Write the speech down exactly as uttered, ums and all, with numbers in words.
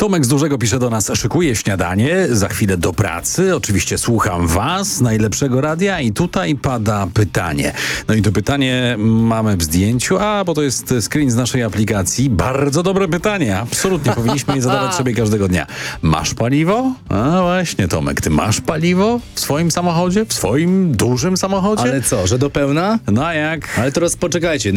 Tomek z Dużego pisze do nas, szykuje śniadanie, za chwilę do pracy, oczywiście słucham was, najlepszego radia i tutaj pada pytanie. No i to pytanie mamy w zdjęciu, a bo to jest screen z naszej aplikacji. Bardzo dobre pytanie, absolutnie, powinniśmy je zadawać sobie każdego dnia. Masz paliwo? A właśnie, Tomek, ty masz paliwo w swoim samochodzie? W swoim dużym samochodzie? Ale co, że do pełna? No a jak? Ale teraz poczekajcie.